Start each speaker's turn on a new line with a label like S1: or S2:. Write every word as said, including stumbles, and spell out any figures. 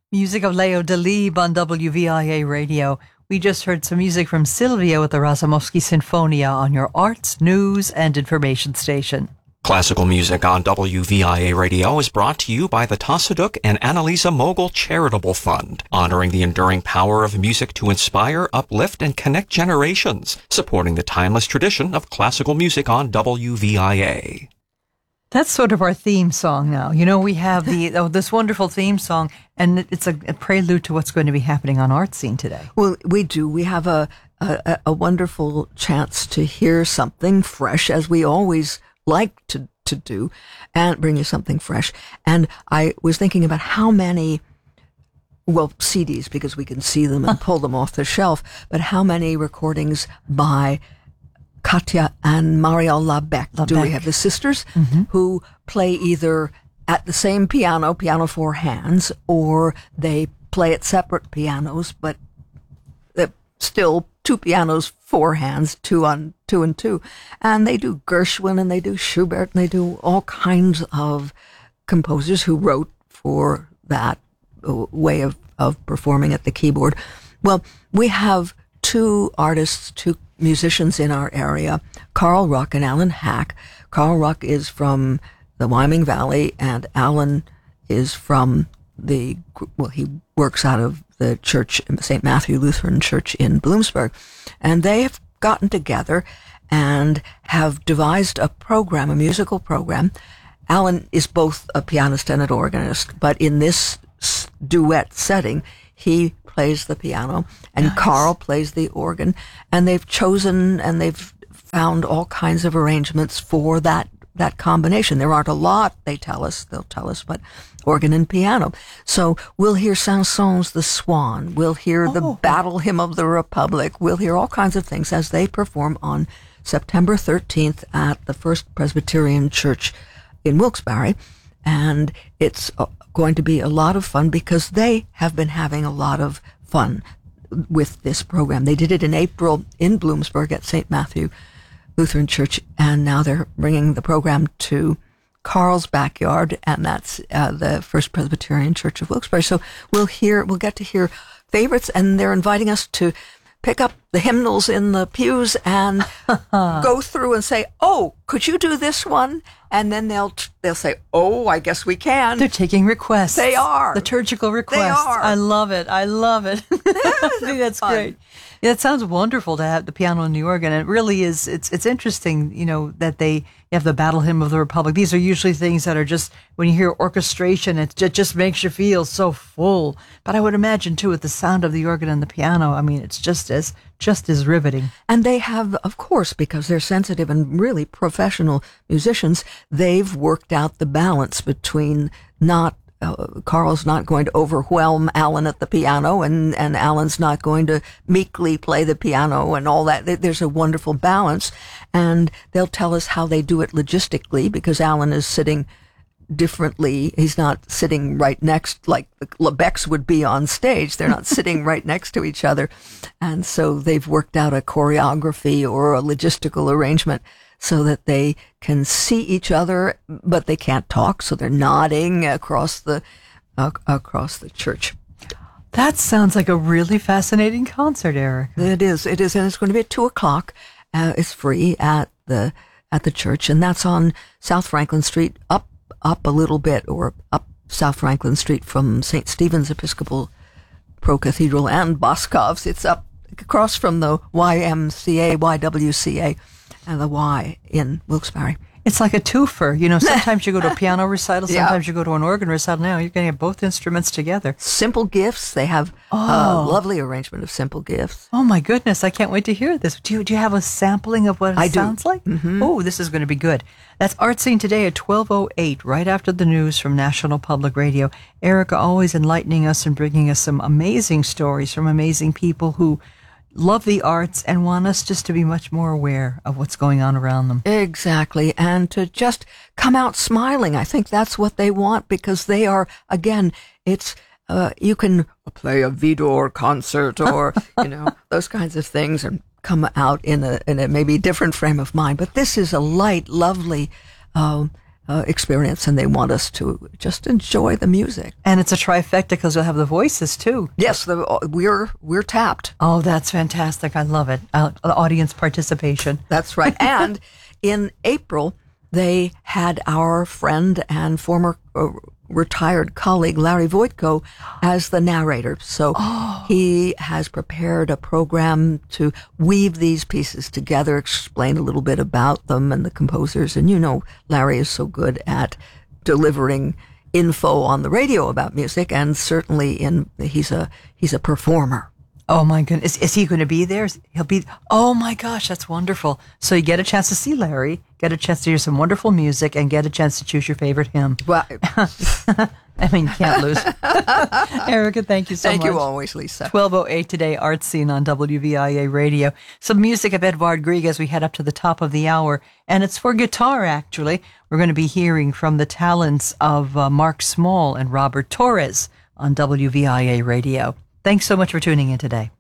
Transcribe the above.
S1: Music of Leo Delibes on W V I A Radio. We just heard some music from Silvia with the Razumovsky Sinfonia on your arts, news, and information station.
S2: Classical music on W V I A Radio is brought to you by the Tassaduk and Annalisa Mogul Charitable Fund, honoring the enduring power of music to inspire, uplift, and connect generations, supporting the timeless tradition of classical music on W V I A.
S1: That's sort of our theme song now. You know, we have the oh, this wonderful theme song, and it's a, a prelude to what's going to be happening on Art Scene today.
S3: Well, we do. We have a, a, a wonderful chance to hear something fresh, as we always like to, to do, and bring you something fresh. And I was thinking about how many, well, C Ds, because we can see them and pull them off the shelf, but how many recordings by Katja and Marielle Labec.
S1: Labec.
S3: Do we have the sisters mm-hmm. who play either at the same piano, piano four hands, or they play at separate pianos, but they're still two pianos, four hands, two on two and two. And they do Gershwin and they do Schubert and they do all kinds of composers who wrote for that way of, of performing at the keyboard. Well, we have two artists, two musicians in our area, Carl Ruck and Alan Hack. Carl Ruck is from the Wyoming Valley, and Alan is from the, well, he works out of the church, Saint Matthew Lutheran Church in Bloomsburg. And they have gotten together and have devised a program, a musical program. Alan is both a pianist and an organist, but in this duet setting, he plays the piano and nice. Carl plays the organ, and they've chosen and they've found all kinds of arrangements for that that combination. There aren't a lot, they tell us, they'll tell us, but organ and piano. So we'll hear Saint-Saëns' The Swan, we'll hear oh. the Battle Hymn of the Republic, we'll hear all kinds of things as they perform on September thirteenth at the First Presbyterian Church in Wilkes-Barre, and it's uh, going to be a lot of fun because they have been having a lot of fun with this program. They did it in April in Bloomsburg at Saint Matthew Lutheran Church, and now they're bringing the program to Carl's backyard, and that's uh, the First Presbyterian Church of Wilkes-Barre. So we'll hear, we'll get to hear favorites, and they're inviting us to pick up the hymnals in the pews and go through and say, "Oh, could you do this one?" And then they'll they'll say, "Oh, I guess we can."
S1: They're taking requests.
S3: They are
S1: liturgical requests.
S3: They are.
S1: I love it. I love it. I think that's
S3: fun.
S1: great. Yeah, it sounds wonderful to have the piano and the organ. And it really is. It's it's interesting, you know, that they have the Battle Hymn of the Republic. These are usually things that are just, when you hear orchestration, it just, just makes you feel so full. But I would imagine too, with the sound of the organ and the piano, I mean, it's just as just as riveting.
S3: And they have, of course, because they're sensitive and really professional musicians, they've worked out the balance between not. Uh, Carl's not going to overwhelm Alan at the piano, and, and Alan's not going to meekly play the piano and all that. There's a wonderful balance, and they'll tell us how they do it logistically, because Alan is sitting differently. He's not sitting right next, like the Lebecs would be on stage. They're not sitting right next to each other. And so they've worked out a choreography or a logistical arrangement so that they can see each other, but they can't talk, so they're nodding across the uh, across the church.
S1: That sounds like a really fascinating concert, Eric.
S3: It is. It is, and it's going to be at two o'clock. Uh, it's free at the at the church, and that's on South Franklin Street, up up a little bit, or up South Franklin Street from Saint Stephen's Episcopal Pro Cathedral and Boscov's. It's up across from the Y M C A, Y W C A. And the Y in Wilkes-Barre.
S1: It's like a twofer. You know, sometimes you go to a piano recital, sometimes
S3: yeah.
S1: you go to an organ recital. Now you're going to have both instruments together.
S3: Simple Gifts. They have oh. a lovely arrangement of Simple Gifts.
S1: Oh, my goodness. I can't wait to hear this. Do you, do you have a sampling of what it
S3: I
S1: sounds
S3: do.
S1: like?
S3: Mm-hmm.
S1: Oh, this is going to be good. That's Art Scene today at twelve oh eight, right after the news from National Public Radio. Erica always enlightening us and bringing us some amazing stories from amazing people who love the arts and want us just to be much more aware of what's going on around them.
S3: Exactly. And to just come out smiling. I think that's what they want, because they are, again, it's, uh, you can play a Vidor concert or, you know, those kinds of things and come out in a, in a maybe different frame of mind. But this is a light, lovely, um, uh, experience, and they want us to just enjoy the music.
S1: And it's a trifecta because you'll have the voices too.
S3: Yes, the, we're we're tapped.
S1: Oh, that's fantastic. I love it. Uh, audience participation.
S3: That's right. And in April, they had our friend and former uh, retired colleague Larry Voitko as the narrator. So oh. he has prepared a program to weave these pieces together, explain a little bit about them and the composers. And you know, Larry is so good at delivering info on the radio about music, and certainly in he's a he's a performer.
S1: Oh my goodness. Is, is he going to be there? He'll be, oh my gosh, that's wonderful. So you get a chance to see Larry, get a chance to hear some wonderful music, and get a chance to choose your favorite hymn.
S3: Well,
S1: I mean, you can't lose. Erica, thank you so
S3: thank
S1: much.
S3: Thank you always, Lisa.
S1: twelve oh eight today, Art Scene on W V I A Radio. Some music of Edvard Grieg as we head up to the top of the hour. And it's for guitar, actually. We're going to be hearing from the talents of uh, Mark Small and Robert Torres on W V I A Radio. Thanks so much for tuning in today.